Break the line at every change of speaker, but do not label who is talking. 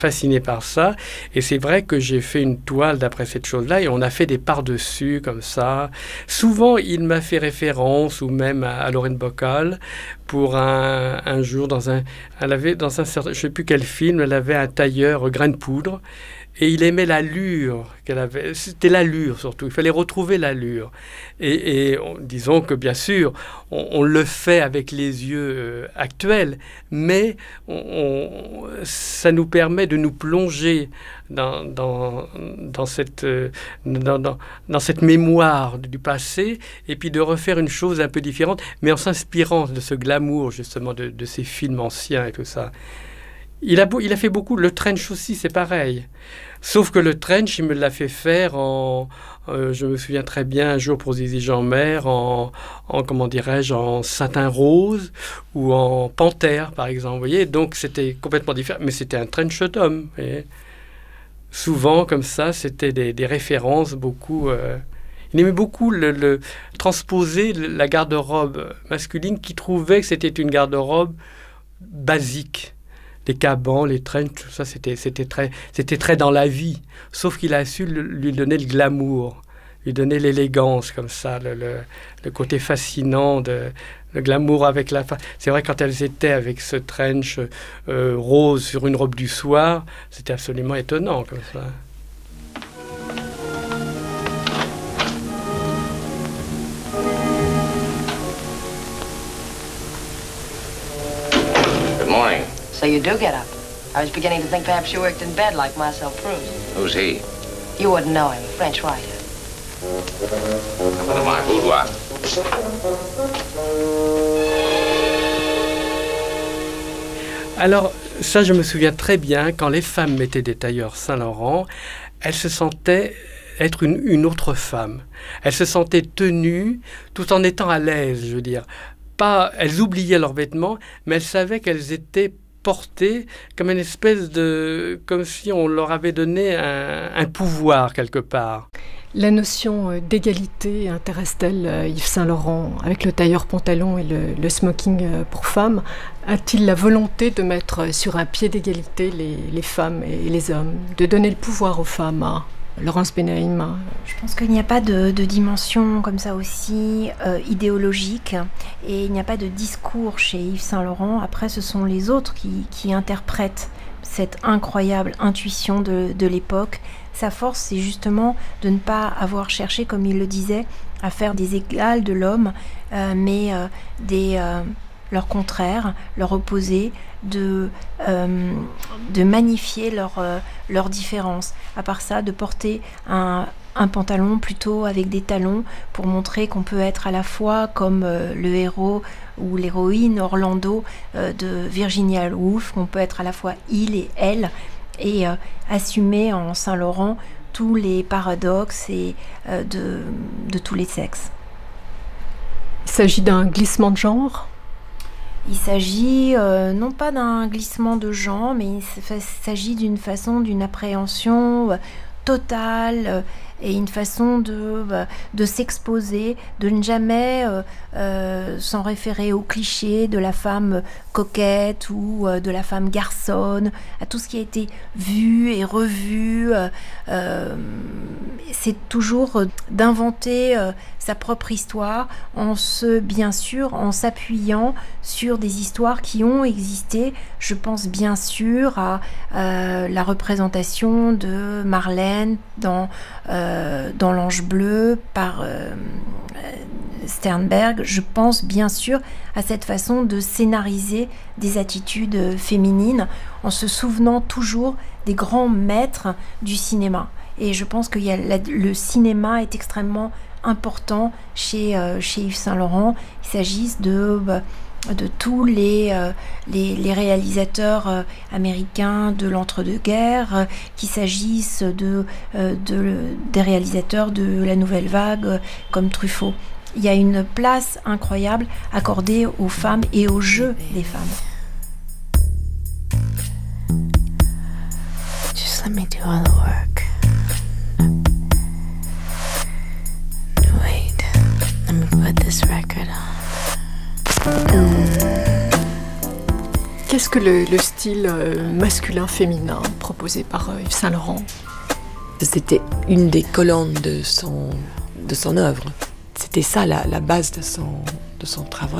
fasciné par ça, et c'est vrai que j'ai fait une toile d'après cette chose-là, et on a fait des par-dessus comme ça. Souvent, il m'a fait référence, ou même à Lorraine Boccal, pour un jour, elle avait dans un certain, je ne sais plus quel film, elle avait un tailleur grain de poudre, et il aimait l'allure qu'elle avait. C'était l'allure surtout. Il fallait retrouver l'allure. Disons que bien sûr, on le fait avec les yeux actuels, mais ça nous permet de nous plonger dans cette mémoire du passé, et puis de refaire une chose un peu différente, mais en s'inspirant de ce glamour justement de ces films anciens et tout ça. Il a fait beaucoup. Le trench aussi, c'est pareil. Sauf que le trench, il me l'a fait faire je me souviens très bien, un jour pour Zizi Jeanmaire, comment dirais-je, en satin rose ou en panthère, par exemple. Vous voyez, donc c'était complètement différent. Mais c'était un trench d'homme. Souvent, comme ça, c'était des références beaucoup. Il aimait beaucoup le transposer la garde-robe masculine, qui trouvait que c'était une garde-robe basique. Les cabans, les trench, tout ça, c'était très dans la vie. Sauf qu'il a su lui donner le glamour, lui donner l'élégance, comme ça, le côté fascinant, le glamour avec la femme. C'est vrai, quand elles étaient avec ce trench rose sur une robe du soir, c'était absolument étonnant, comme ça.
Good morning.
So you do get up. I was beginning to think perhaps you worked in bed like Marcel Proust.
Who's he?
You wouldn't know him, a French writer.
Come into my boudoir.
Alors, ça, je me souviens très bien, quand les femmes mettaient des tailleurs Saint-Laurent, elles se sentaient être une autre femme. Elles se sentaient tenues tout en étant à l'aise, je veux dire. Elles oubliaient leurs vêtements, mais elles savaient qu'elles étaient portées comme une espèce comme si on leur avait donné un pouvoir quelque part.
La notion d'égalité intéresse-t-elle Yves Saint-Laurent avec le tailleur pantalon et le smoking pour femmes? A-t-il la volonté de mettre sur un pied d'égalité les femmes et les hommes, de donner le pouvoir aux femmes? Laurence Benaïm.
Je pense qu'il n'y a pas de dimension comme ça aussi idéologique, et il n'y a pas de discours chez Yves Saint-Laurent. Après, ce sont les autres qui interprètent cette incroyable intuition de l'époque. Sa force, c'est justement de ne pas avoir cherché, comme il le disait, à faire des égales de l'homme, mais leur contraire, leur opposé, de magnifier leurs différences. À part ça, de porter un pantalon plutôt avec des talons pour montrer qu'on peut être à la fois comme le héros ou l'héroïne Orlando de Virginia Woolf, qu'on peut être à la fois il et elle, et assumer en Saint-Laurent tous les paradoxes et de tous les sexes.
Il s'agit d'un glissement de genre ?
Il s'agit non pas d'un glissement de genre, mais il s'agit d'une appréhension totale et une façon de s'exposer, de ne jamais s'en référer aux clichés de la femme coquette ou de la femme garçonne, à tout ce qui a été vu et revu. C'est toujours d'inventer sa propre histoire bien sûr, en s'appuyant sur des histoires qui ont existé. Je pense bien sûr à la représentation de Marlène dans L'Ange bleu par Sternberg. Je pense bien sûr à cette façon de scénariser des attitudes féminines en se souvenant toujours des grands maîtres du cinéma. Et je pense que le cinéma est extrêmement important chez Yves Saint-Laurent. Il s'agisse de tous les réalisateurs américains de l'entre-deux-guerres, qu'il s'agisse des réalisateurs de la nouvelle vague comme Truffaut. Il y a une place incroyable accordée aux femmes et au jeu des femmes.
Just let me do all the work. Wait, let me put this record on.
Qu'est-ce que le style masculin-féminin proposé par Yves Saint-Laurent?
C'était une des colonnes de son œuvre. C'était ça la base de son travail.